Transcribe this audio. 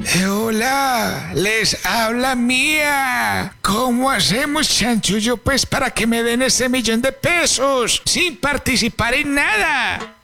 Hola, les habla Mía. ¿Cómo hacemos, chanchullo, pues, para que me den ese 1.000.000 de pesos sin participar en nada?